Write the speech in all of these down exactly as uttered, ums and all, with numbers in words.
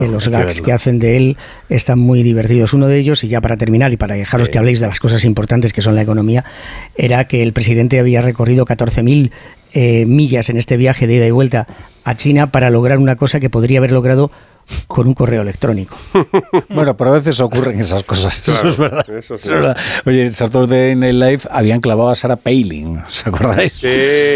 Eh, los gags que hacen de él están muy divertidos. Uno de ellos, y ya para terminar y para dejaros sí. que habléis de las cosas importantes que son la economía, era que el presidente había recorrido catorce mil eh, millas en este viaje de ida y vuelta a China para lograr una cosa que podría haber logrado con un correo electrónico. Bueno, pero a veces ocurren esas cosas. Claro, eso es verdad. Eso sí. Eso es verdad. Oye, en Saturday Night Live habían clavado a Sarah Palin, ¿os acordáis? Sí.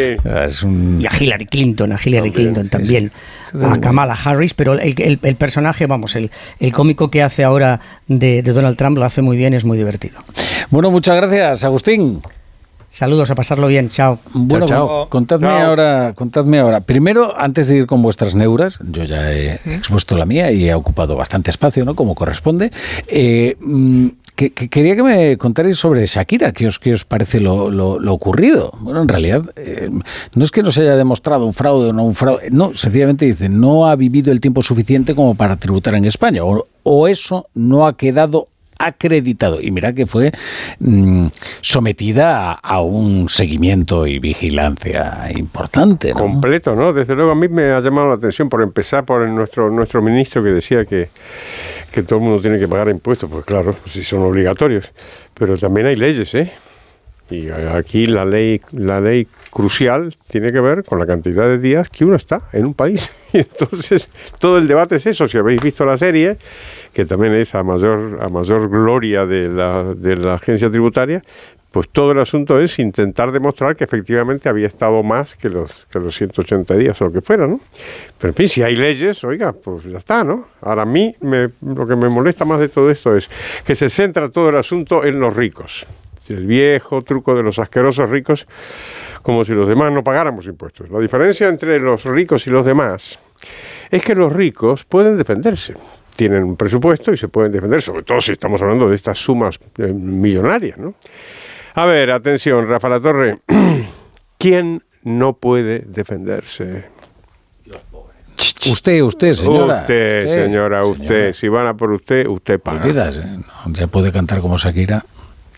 Es un... Y a Hillary Clinton, a Hillary también, Clinton también, sí, sí. a Kamala Harris, pero el, el, el personaje, vamos, el, el cómico que hace ahora de, de Donald Trump lo hace muy bien, es muy divertido. Bueno, muchas gracias, Agustín. Saludos, a pasarlo bien, chao. Bueno, chao, chao. Contadme chao. ahora, contadme ahora. Primero, antes de ir con vuestras neuras, yo ya he expuesto la mía y he ocupado bastante espacio, ¿no? Como corresponde. Eh, que, que quería que me contarais sobre Shakira. ¿Qué os, qué os parece lo, lo, lo ocurrido? Bueno, en realidad, eh, no es que no se haya demostrado un fraude o no un fraude. No, sencillamente dice, no ha vivido el tiempo suficiente como para tributar en España. O, o eso no ha quedado acreditado. Y mira que fue mmm, sometida a, a un seguimiento y vigilancia importante, ¿no? Completo, ¿no? Desde luego a mí me ha llamado la atención, por empezar por nuestro nuestro ministro que decía que, que todo el mundo tiene que pagar impuestos, pues claro, si son obligatorios, pero también hay leyes, ¿eh? Y aquí la ley la ley crucial tiene que ver con la cantidad de días que uno está en un país. Y entonces todo el debate es eso. Si habéis visto la serie, que también es a mayor a mayor gloria de la, de la agencia tributaria, pues todo el asunto es intentar demostrar que efectivamente había estado más que los que los ciento ochenta días o lo que fuera, ¿no? Pero en fin, si hay leyes, oiga, pues ya está, ¿no? Ahora a mí me, lo que me molesta más de todo esto es que se centra todo el asunto en los ricos. El viejo truco de los asquerosos ricos, como si los demás no pagáramos impuestos. La diferencia entre los ricos y los demás es que los ricos pueden defenderse. Tienen un presupuesto y se pueden defender, sobre todo si estamos hablando de estas sumas eh, millonarias, ¿no? A ver, atención, Rafa La Torre. ¿Quién no puede defenderse? Los pobres. Usted, usted, señora. Usted, usted señora, usted. Señora. Si van a por usted, usted paga. Olvidas, ¿eh? Ya puede cantar como Shakira.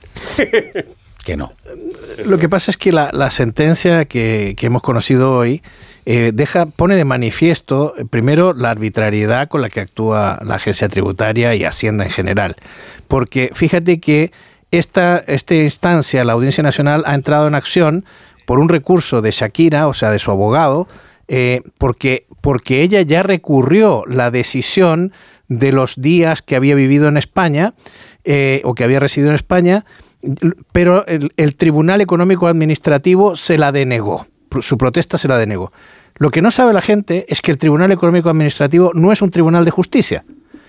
Que no. Lo que pasa es que la, la sentencia que, que hemos conocido hoy eh, deja, pone de manifiesto, eh, primero, la arbitrariedad con la que actúa la agencia tributaria y Hacienda en general. Porque fíjate que esta, esta instancia, la Audiencia Nacional, ha entrado en acción por un recurso de Shakira, o sea, de su abogado, eh, porque, porque ella ya recurrió la decisión de los días que había vivido en España, eh, o que había residido en España, pero el, el Tribunal Económico Administrativo se la denegó, su protesta se la denegó. Lo que no sabe la gente es que el Tribunal Económico Administrativo no es un tribunal de justicia,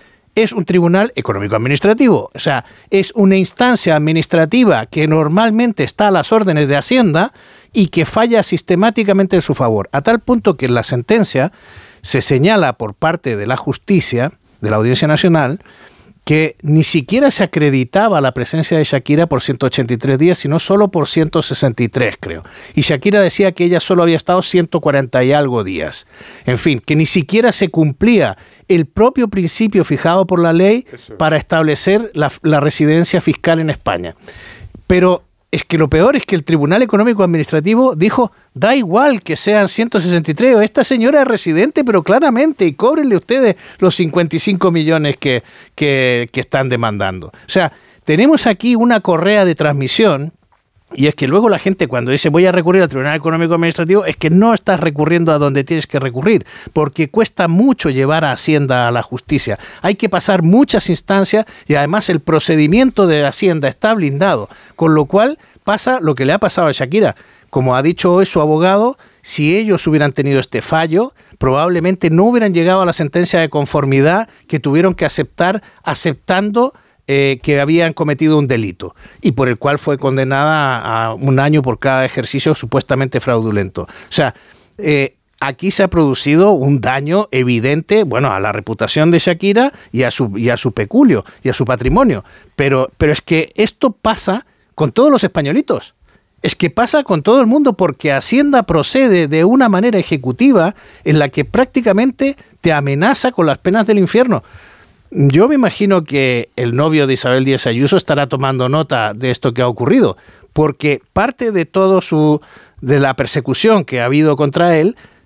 es un tribunal económico administrativo, o sea, es una instancia administrativa que normalmente está a las órdenes de Hacienda y que falla sistemáticamente en su favor, a tal punto que en la sentencia se señala por parte de la justicia, de la Audiencia Nacional, que ni siquiera se acreditaba la presencia de Shakira por ciento ochenta y tres días, sino solo por ciento sesenta y tres, creo. Y Shakira decía que ella solo había estado ciento cuarenta y algo días. En fin, que ni siquiera se cumplía el propio principio fijado por la ley Eso. para establecer la, la residencia fiscal en España. Pero es que lo peor es que el Tribunal Económico Administrativo dijo, da igual que sean ciento sesenta y tres, esta señora es residente, pero claramente, y cóbrenle ustedes los cincuenta y cinco millones que, que, que están demandando. O sea, tenemos aquí una correa de transmisión, y es que luego la gente cuando dice voy a recurrir al Tribunal Económico Administrativo, es que no estás recurriendo a donde tienes que recurrir, porque cuesta mucho llevar a Hacienda a la justicia. Hay que pasar muchas instancias y además el procedimiento de Hacienda está blindado, con lo cual pasa lo que le ha pasado a Shakira. Como ha dicho hoy su abogado, si ellos hubieran tenido este fallo, probablemente no hubieran llegado a la sentencia de conformidad que tuvieron que aceptar, aceptando Eh, que habían cometido un delito y por el cual fue condenada a un año por cada ejercicio supuestamente fraudulento. O sea, eh, aquí se ha producido un daño evidente, bueno, a la reputación de Shakira y a su, y a su peculio y a su patrimonio. Pero, pero es que esto pasa con todos los españolitos. Es que pasa con todo el mundo porque Hacienda procede de una manera ejecutiva en la que prácticamente te amenaza con las penas del infierno. Yo me imagino que el novio de Isabel Díaz Ayuso estará tomando nota de esto que ha ocurrido, porque parte de todo su de la persecución que ha habido contra él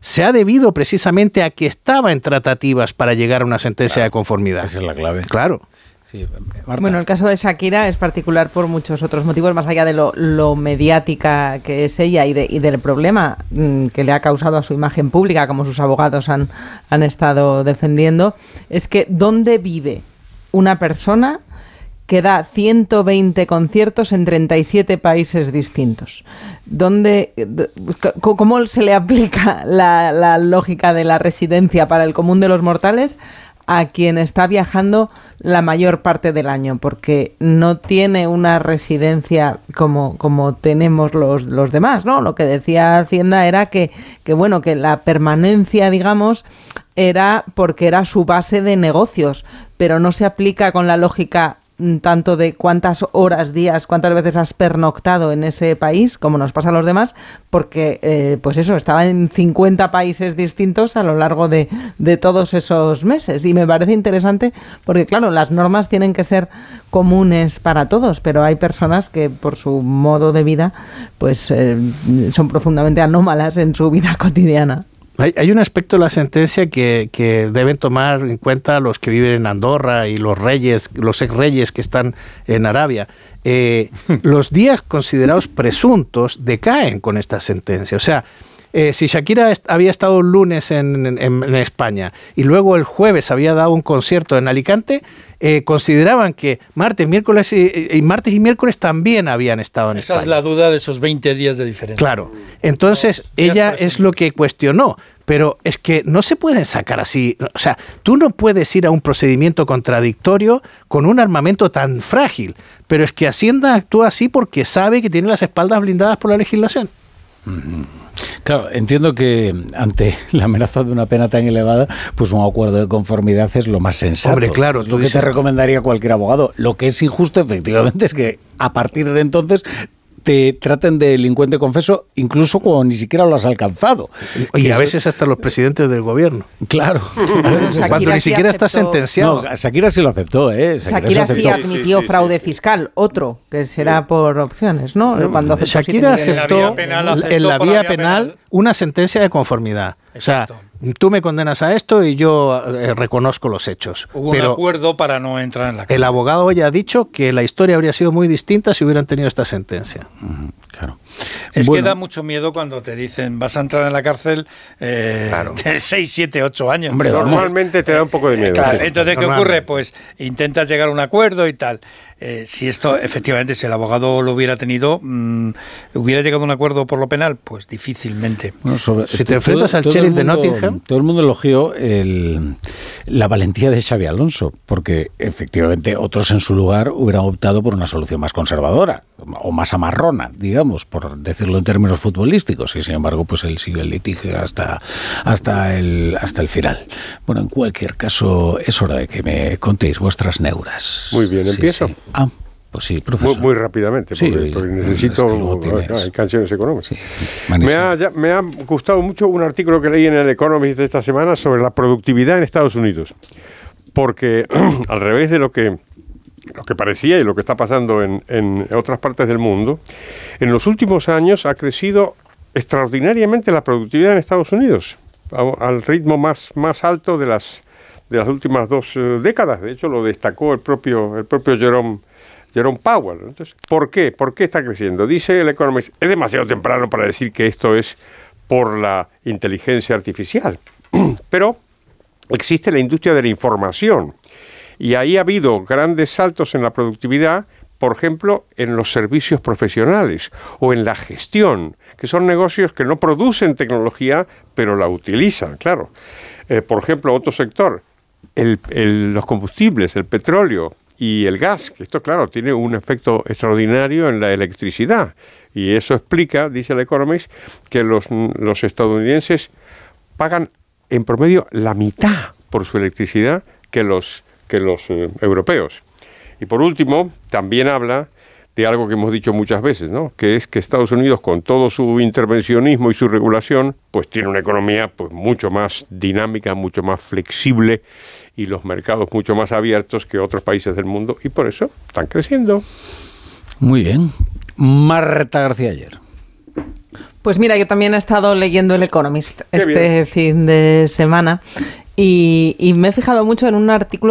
se ha debido precisamente a que estaba en tratativas para llegar a una sentencia claro, de conformidad. Esa es la clave. Claro. Sí, Marta. Bueno, el caso de Shakira es particular por muchos otros motivos, más allá de lo, lo mediática que es ella y, de, y del problema mmm, que le ha causado a su imagen pública, como sus abogados han, han estado defendiendo, es que ¿dónde vive una persona que da ciento veinte conciertos en treinta y siete países distintos? ¿Dónde, ¿Cómo se le aplica la, la lógica de la residencia para el común de los mortales a quien está viajando la mayor parte del año? Porque no tiene una residencia como, como tenemos los, los demás, ¿no? Lo que decía Hacienda era que, que, bueno, que la permanencia, digamos, era porque era su base de negocios, pero no se aplica con la lógica tanto de cuántas horas, días, cuántas veces has pernoctado en ese país, como nos pasa a los demás, porque, eh, pues eso, estaba en cincuenta países distintos a lo largo de, de todos esos meses. Y me parece interesante porque, claro, las normas tienen que ser comunes para todos, pero hay personas que, por su modo de vida, pues eh, son profundamente anómalas en su vida cotidiana. Hay, hay un aspecto de la sentencia que, que deben tomar en cuenta los que viven en Andorra y los reyes, los ex reyes que están en Arabia. Eh, los días considerados presuntos decaen con esta sentencia. O sea, eh, si Shakira est- había estado un lunes en, en, en España y luego el jueves había dado un concierto en Alicante, eh, consideraban que martes, miércoles y, y martes y miércoles también habían estado en Esa España. es la duda de esos veinte días de diferencia. Claro. Entonces, No, ella es lo que cuestionó, pero es que no se pueden sacar así. O sea, tú no puedes ir a un procedimiento contradictorio con un armamento tan frágil, pero es que Hacienda actúa así porque sabe que tiene las espaldas blindadas por la legislación. Claro, entiendo que ante la amenaza de una pena tan elevada, pues un acuerdo de conformidad es lo más sensato. Hombre, claro, es lo tú que dices- te recomendaría cualquier abogado. Lo que es injusto, efectivamente, es que a partir de entonces te traten de delincuente confeso, incluso cuando ni siquiera lo has alcanzado. Y a Eso- veces hasta los presidentes del gobierno. Claro. A veces- Shakira Cuando ni sí siquiera está aceptó- sentenciado. No, Shakira sí lo aceptó, ¿eh? Shakira se sí aceptó. admitió Sí, sí, fraude sí. fiscal, otro, que será por opciones, ¿no? Cuando aceptó Shakira siete millones. aceptó En la vía penal aceptó en la por la vía vía penal penal. una sentencia de conformidad. Exacto. O sea, tú me condenas a esto y yo eh, reconozco los hechos. Hubo Pero un acuerdo para no entrar en la cárcel. el abogado ya ha dicho que la historia habría sido muy distinta si hubieran tenido esta sentencia. Ujú, claro. Es Bueno, que da mucho miedo cuando te dicen vas a entrar en la cárcel eh, de seis, siete, ocho años. Hombre, vamos. Normalmente te da un poco de miedo. Claro, sí. entonces, ¿qué Normalmente. ocurre? Pues intentas llegar a un acuerdo y tal. Eh, si esto, efectivamente, si el abogado lo hubiera tenido, mmm, hubiera llegado a un acuerdo por lo penal, pues difícilmente. Bueno, sobre- Si te todo- enfrentas al todo el sheriff de mundo- Nottingham. Todo el mundo elogió el, la valentía de Xabi Alonso, porque efectivamente otros en su lugar hubieran optado por una solución más conservadora o más amarrona, digamos, por decirlo en términos futbolísticos, y sin embargo, pues él siguió el litigio hasta, hasta, el, hasta el final. Bueno, en cualquier caso, es hora de que me contéis vuestras neuras. Muy bien, Sí, ¿empiezo? sí. Ah, pues sí, Muy, profesor. muy rápidamente, Sí, porque, porque es necesito... que luego tienes- claro, hay canciones económicas. Sí, Me Manisa. ha, ya- me ha gustado mucho un artículo que leí en el Economist de esta semana sobre la productividad en Estados Unidos. Porque al revés de lo que, lo que parecía y lo que está pasando en, en otras partes del mundo, en los últimos años ha crecido extraordinariamente la productividad en Estados Unidos, a- al ritmo más, más alto de las, de las últimas dos eh, décadas. De hecho, lo destacó el propio, el propio Jerome Jerome Powell. Entonces, ¿por qué? ¿Por qué está creciendo? Dice el Economist, es demasiado temprano para decir que esto es por la inteligencia artificial, pero existe la industria de la información y ahí ha habido grandes saltos en la productividad, por ejemplo, en los servicios profesionales o en la gestión, que son negocios que no producen tecnología, pero la utilizan, claro. Eh, por ejemplo, otro sector, el, el, los combustibles, el petróleo y el gas, que esto, claro, tiene un efecto extraordinario en la electricidad. Y eso explica, dice el Economist, que los, los estadounidenses pagan en promedio la mitad por su electricidad que los, que los eh, europeos. Y por último, también habla de algo que hemos dicho muchas veces, ¿no? Que es que Estados Unidos, con todo su intervencionismo y su regulación, pues tiene una economía pues mucho más dinámica, mucho más flexible y los mercados mucho más abiertos que otros países del mundo, y por eso están creciendo. Muy bien. Marta García Ayer. Pues mira, yo también he estado leyendo El Economist Qué este bien. fin de semana y, y me he fijado mucho en un artículo